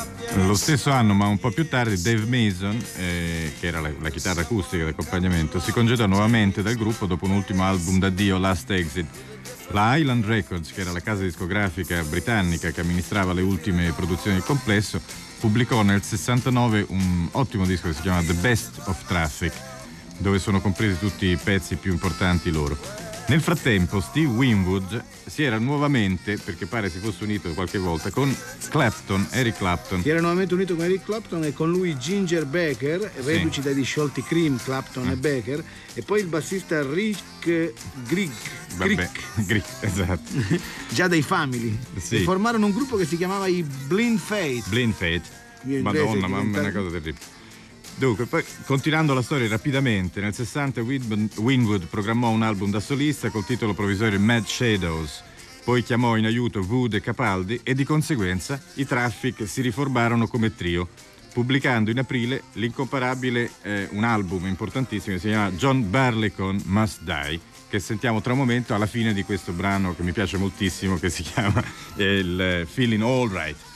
Lo stesso anno, ma un po' più tardi, Dave Mason, che era la chitarra acustica d'accompagnamento, si congedò nuovamente dal gruppo dopo un ultimo album d'addio, Last Exit. La Island Records, che era la casa discografica britannica che amministrava le ultime produzioni del complesso, pubblicò nel 69 un ottimo disco che si chiama The Best of Traffic, dove sono compresi tutti i pezzi più importanti loro. Nel frattempo Steve Winwood si era nuovamente, perché pare si fosse unito qualche volta, con Eric Clapton. Si era nuovamente unito con Eric Clapton e con lui Ginger Baker, reduci dai disciolti Cream, Clapton e Baker, e poi il bassista Rick Grieg, esatto. già dei Family. Sì. E formarono un gruppo che si chiamava i Blind Faith. Madonna, mamma, è una cosa terribile. Dunque, poi continuando la storia rapidamente, nel 60 Winwood programmò un album da solista col titolo provvisorio Mad Shadows, poi chiamò in aiuto Wood e Capaldi e di conseguenza i Traffic si riformarono come trio, pubblicando in aprile l'incomparabile un album importantissimo che si chiama John Barleycorn Must Die, che sentiamo tra un momento alla fine di questo brano che mi piace moltissimo, che si chiama il Feeling All Right.